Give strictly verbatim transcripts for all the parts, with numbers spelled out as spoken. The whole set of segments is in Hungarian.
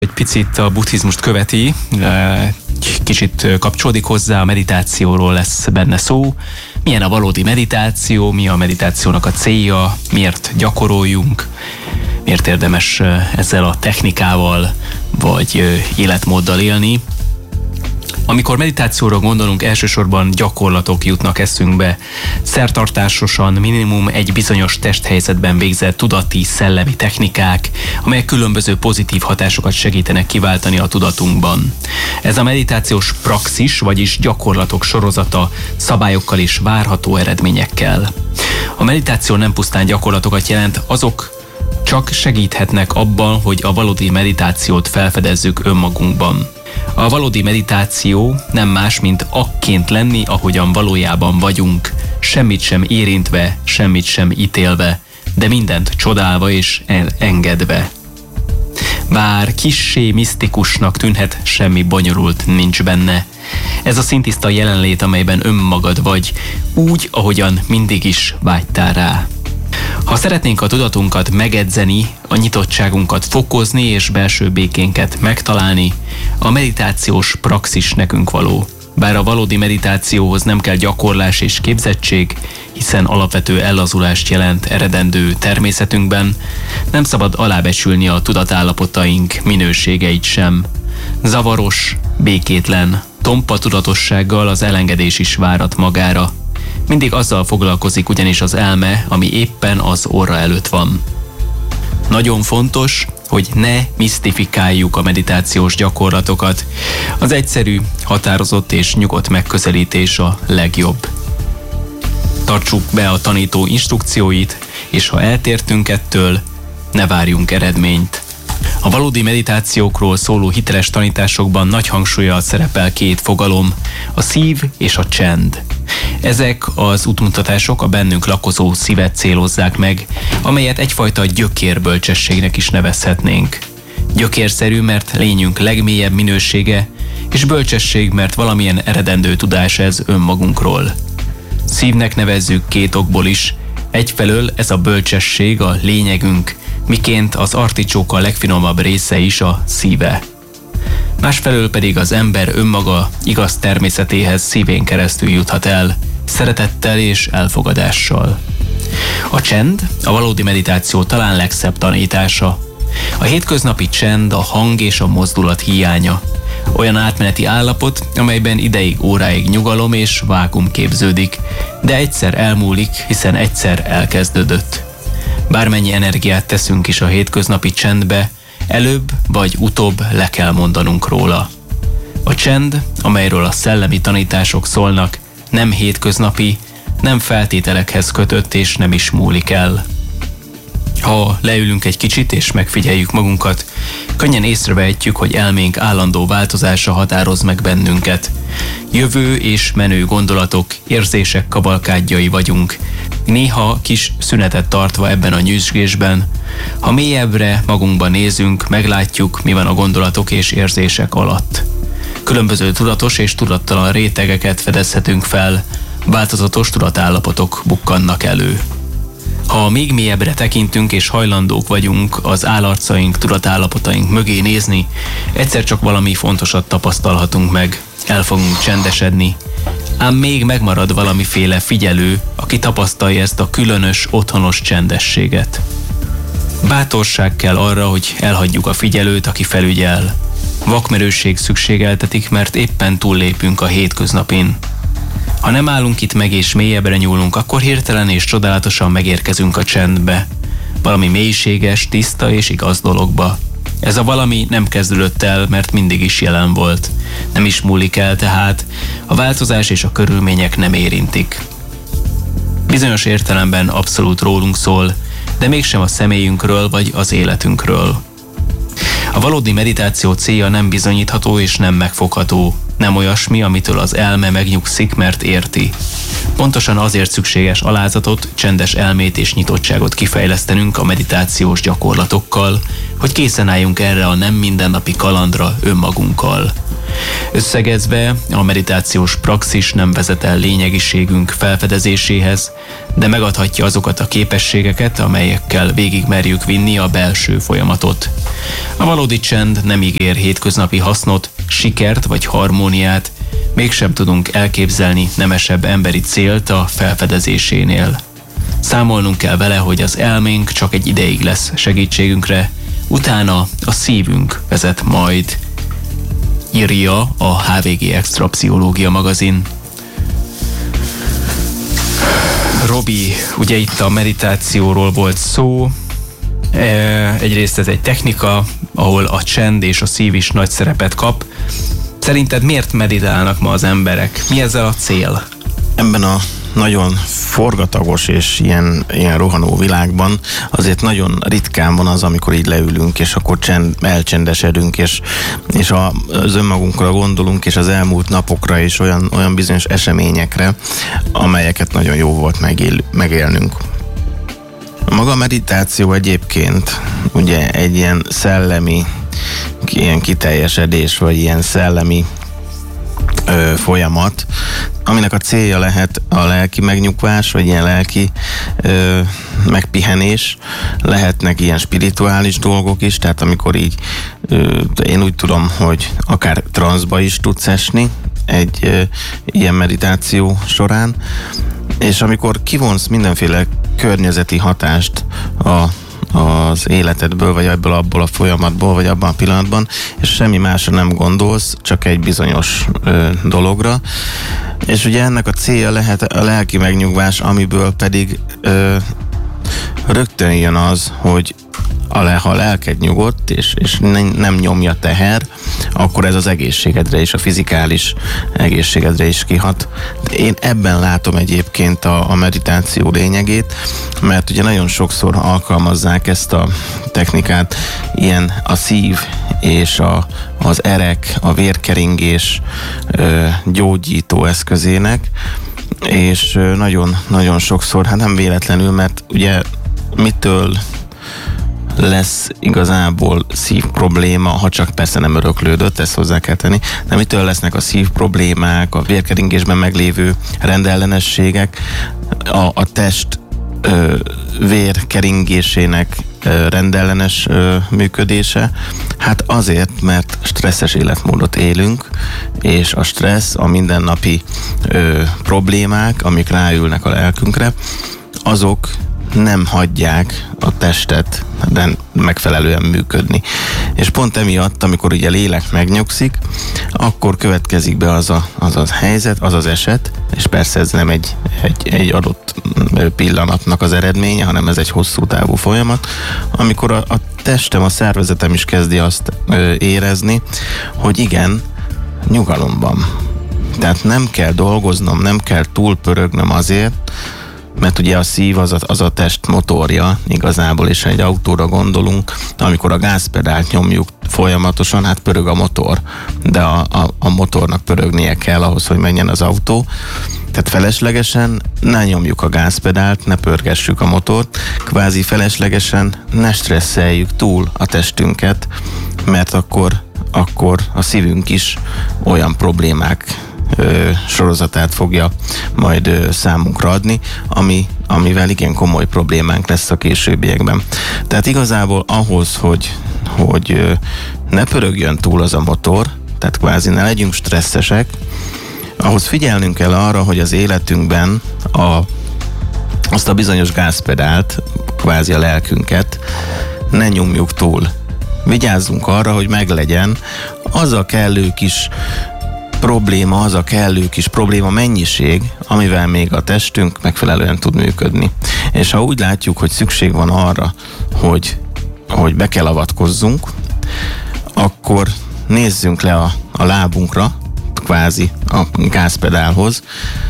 Egy picit a buddhizmust követi, kicsit kapcsolódik hozzá, a meditációról lesz benne szó. Milyen a valódi meditáció, mi a meditációnak a célja, miért gyakoroljunk, miért érdemes ezzel a technikával vagy életmóddal élni. Amikor meditációra gondolunk, elsősorban gyakorlatok jutnak eszünkbe. Szertartásosan minimum egy bizonyos testhelyzetben végzett tudati, szellemi technikák, amelyek különböző pozitív hatásokat segítenek kiváltani a tudatunkban. Ez a meditációs praxis, vagyis gyakorlatok sorozata szabályokkal és várható eredményekkel. A meditáció nem pusztán gyakorlatokat jelent, azok csak segíthetnek abban, hogy a valódi meditációt felfedezzük önmagunkban. A valódi meditáció nem más, mint akként lenni, ahogyan valójában vagyunk, semmit sem érintve, semmit sem ítélve, de mindent csodálva és engedve. Bár kissé misztikusnak tűnhet, semmi bonyolult nincs benne. Ez a szintiszta jelenlét, amelyben önmagad vagy, úgy, ahogyan mindig is vágytál rá. Ha szeretnénk a tudatunkat megedzeni, a nyitottságunkat fokozni és belső békénket megtalálni, a meditációs praxis nekünk való. Bár a valódi meditációhoz nem kell gyakorlás és képzettség, hiszen alapvető ellazulást jelent eredendő természetünkben, nem szabad alábecsülni a tudatállapotaink minőségeit sem. Zavaros, békétlen, tompa tudatossággal az elengedés is várat magára. Mindig azzal foglalkozik ugyanis az elme, ami éppen az orra előtt van. Nagyon fontos, hogy ne misztifikáljuk a meditációs gyakorlatokat. Az egyszerű, határozott és nyugodt megközelítés a legjobb. Tartsuk be a tanító instrukcióit, és ha eltértünk ettől, ne várjunk eredményt. A valódi meditációkról szóló hiteles tanításokban nagy hangsúllyal szerepel két fogalom, a szív és a csend. Ezek az útmutatások a bennünk lakozó szívet célozzák meg, amelyet egyfajta gyökérbölcsességnek is nevezhetnénk. Gyökérszerű, mert lényünk legmélyebb minősége, és bölcsesség, mert valamilyen eredendő tudás ez önmagunkról. Szívnek nevezzük két okból is, egyfelől ez a bölcsesség a lényegünk, miként az articsóka legfinomabb része is a szíve. Másfelől pedig az ember önmaga igaz természetéhez szívén keresztül juthat el, szeretettel és elfogadással. A csend a valódi meditáció talán legszebb tanítása. A hétköznapi csend a hang és a mozdulat hiánya. Olyan átmeneti állapot, amelyben ideig, óráig nyugalom és vákum képződik, de egyszer elmúlik, hiszen egyszer elkezdődött. Bármennyi energiát teszünk is a hétköznapi csendbe, előbb vagy utóbb le kell mondanunk róla. A csend, amelyről a szellemi tanítások szólnak, nem hétköznapi, nem feltételekhez kötött és nem is múlik el. Ha leülünk egy kicsit és megfigyeljük magunkat, könnyen észrevehetjük, hogy elménk állandó változása határoz meg bennünket. Jövő és menő gondolatok, érzések kavalkádjai vagyunk, néha kis szünetet tartva ebben a nyüzsgésben. Ha mélyebbre magunkban nézünk, meglátjuk, mi van a gondolatok és érzések alatt. Különböző tudatos és tudattalan rétegeket fedezhetünk fel, változatos tudatállapotok bukkannak elő. Ha még mélyebbre tekintünk és hajlandók vagyunk az állarcaink, tudatállapotaink mögé nézni, egyszer csak valami fontosat tapasztalhatunk meg, el fogunk csendesedni, ám még megmarad valamiféle figyelő, aki tapasztalja ezt a különös, otthonos csendességet. Bátorság kell arra, hogy elhagyjuk a figyelőt, aki felügyel. Vakmerősség szükségeltetik, mert éppen túllépünk a hétköznapin. Ha nem állunk itt meg és mélyebbre nyúlunk, akkor hirtelen és csodálatosan megérkezünk a csendbe. Valami mélységes, tiszta és igaz dologba. Ez a valami nem kezdődött el, mert mindig is jelen volt. Nem is múlik el tehát, a változás és a körülmények nem érintik. Bizonyos értelemben abszolút rólunk szól, de mégsem a személyünkről vagy az életünkről. A valódi meditáció célja nem bizonyítható és nem megfogható, nem olyasmi, amitől az elme megnyugszik, mert érti. Pontosan azért szükséges alázatot, csendes elmét és nyitottságot kifejlesztenünk a meditációs gyakorlatokkal, hogy készen álljunk erre a nem mindennapi kalandra önmagunkkal. Összegezve, a meditációs praxis nem vezet el lényegiségünk felfedezéséhez, de megadhatja azokat a képességeket, amelyekkel végigmerjük vinni a belső folyamatot. A valódi csend nem ígér hétköznapi hasznot, sikert vagy harmóniát, mégsem tudunk elképzelni nemesebb emberi célt a felfedezésénél. Számolnunk kell vele, hogy az elménk csak egy ideig lesz segítségünkre, utána a szívünk vezet majd, írja a há vé gé Extra Pszichológia magazin. Robi, ugye itt a meditációról volt szó. Egyrészt ez egy technika, ahol a csend és a szív is nagy szerepet kap. Szerinted miért meditálnak ma az emberek? Mi ez a cél? Ebben a nagyon forgatagos és ilyen, ilyen rohanó világban azért nagyon ritkán van az, amikor így leülünk, és akkor csend, elcsendesedünk, és, és a, az önmagunkra gondolunk, és az elmúlt napokra, és olyan, olyan bizonyos eseményekre, amelyeket nagyon jó volt megél, megélnünk. Maga a meditáció egyébként ugye egy ilyen szellemi ilyen kiteljesedés, vagy ilyen szellemi ö, folyamat, aminek a célja lehet a lelki megnyugvás, vagy ilyen lelki ö, megpihenés, lehetnek ilyen spirituális dolgok is, tehát amikor így ö, én úgy tudom, hogy akár transzba is tudsz esni egy ö, ilyen meditáció során, és amikor kivonsz mindenféle környezeti hatást a az életedből, vagy ebből abból a folyamatból, vagy abban a pillanatban, és semmi másra nem gondolsz, csak egy bizonyos ö, dologra. És ugye ennek a célja lehet a lelki megnyugvás, amiből pedig ö, rögtön jön az, hogy a le, ha a lelked nyugodt, és, és nem, nem nyomja teher, akkor ez az egészségedre és a fizikális egészségedre is kihat. Én ebben látom egyébként a, a meditáció lényegét, mert ugye nagyon sokszor alkalmazzák ezt a technikát, ilyen a szív és a, az erek, a vérkeringés ö, gyógyító eszközének, és nagyon-nagyon sokszor, hát nem véletlenül, mert ugye mitől lesz igazából szív probléma, ha csak persze nem öröklődött, ezt hozzá kell tenni, de mitől lesznek a szív problémák, a vérkeringésben meglévő rendellenességek, a, a test ö, vérkeringésének ö, rendellenes ö, működése? Hát azért, mert stresszes életmódot élünk, és a stressz, a mindennapi ö, problémák, amik ráülnek a lelkünkre, azok nem hagyják a testet de megfelelően működni. És pont emiatt, amikor ugye lélek megnyugszik, akkor következik be az a, az a helyzet, az az eset, és persze ez nem egy, egy, egy adott pillanatnak az eredménye, hanem ez egy hosszú távú folyamat, amikor a, a testem, a szervezetem is kezdi azt ö, érezni, hogy igen, nyugalomban. Tehát nem kell dolgoznom, nem kell túlpörögnöm azért, mert ugye a szív az a, az a test motorja igazából, és ha egy autóra gondolunk, amikor a gázpedált nyomjuk folyamatosan, hát pörög a motor, de a, a, a motornak pörögnie kell ahhoz, hogy menjen az autó. Tehát feleslegesen ne nyomjuk a gázpedált, ne pörgessük a motort, kvázi feleslegesen ne stresszeljük túl a testünket, mert akkor, akkor a szívünk is olyan problémák Ö, sorozatát fogja majd ö, számunkra adni, ami, amivel igen komoly problémánk lesz a későbbiekben. Tehát igazából ahhoz, hogy, hogy ö, ne pörögjön túl az a motor, tehát kvázi ne legyünk stresszesek, ahhoz figyelnünk kell arra, hogy az életünkben a, azt a bizonyos gázpedált, kvázi a lelkünket ne nyomjuk túl. Vigyázzunk arra, hogy meglegyen az a kellő kis probléma, az a kellő kis probléma mennyiség, amivel még a testünk megfelelően tud működni. És ha úgy látjuk, hogy szükség van arra, hogy, hogy be kell avatkozzunk, akkor nézzünk le a, a lábunkra, kvázi a gázpedálhoz,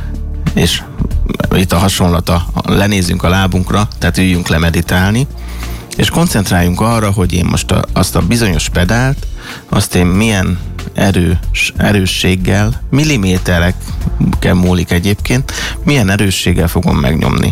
és itt a hasonlata, lenézzünk a lábunkra, tehát üljünk le meditálni, és koncentráljunk arra, hogy én most a, azt a bizonyos pedált, azt én milyen erős, erősséggel, milliméterekkel múlik egyébként, milyen erősséggel fogom megnyomni.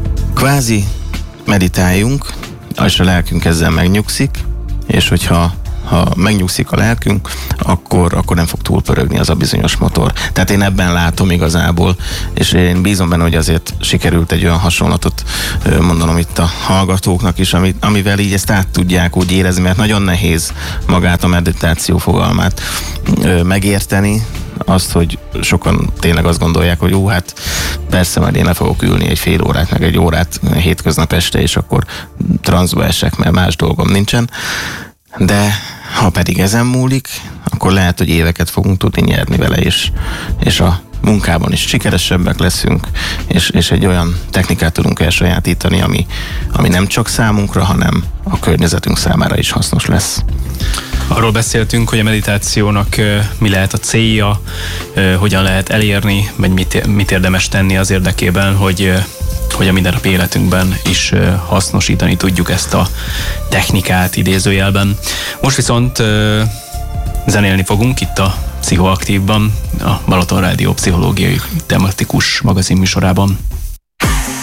Kvázi meditáljunk, és a lelkünk ezzel megnyugszik, és hogyha ha megnyugszik a lelkünk, akkor, akkor nem fog túlpörögni az a bizonyos motor. Tehát én ebben látom igazából, és én bízom benne, hogy azért sikerült egy olyan hasonlatot mondanom itt a hallgatóknak is, ami, amivel így ezt át tudják úgy érezni, mert nagyon nehéz magát a meditáció fogalmát megérteni, azt, hogy sokan tényleg azt gondolják, hogy jó, hát persze majd én le fogok ülni egy fél órát, meg egy órát hétköznap este, és akkor transzba esek, mert más dolgom nincsen. De ha pedig ezen múlik, akkor lehet, hogy éveket fogunk tudni nyerni vele, és, és a munkában is sikeresebbek leszünk, és, és egy olyan technikát tudunk elsajátítani, ami, ami nem csak számunkra, hanem a környezetünk számára is hasznos lesz. Arról beszéltünk, hogy a meditációnak mi lehet a célja, hogyan lehet elérni, vagy mit, mit érdemes tenni az érdekében, hogy, hogy a mindennapi életünkben is hasznosítani tudjuk ezt a technikát idézőjelben. Most viszont zenélni fogunk itt a Pszichoaktívban, a Balaton Rádió pszichológiai tematikus magazinműsorában.